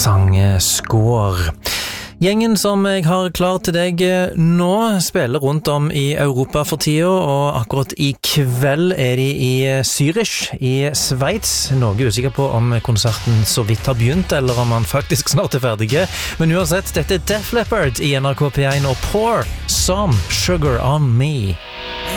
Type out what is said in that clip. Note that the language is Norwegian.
sang Score. Gjengen som jeg har klar til deg nå spiller rundt om i Europa for tida, og akkurat i kveld er de i Zürich i Schweiz. Noe usikker på om konserten så vidt har begynt, eller om han faktisk snart er ferdig. Men uansett, dette er Def Leppard i NRK P1 og Pour Some Sugar on Me.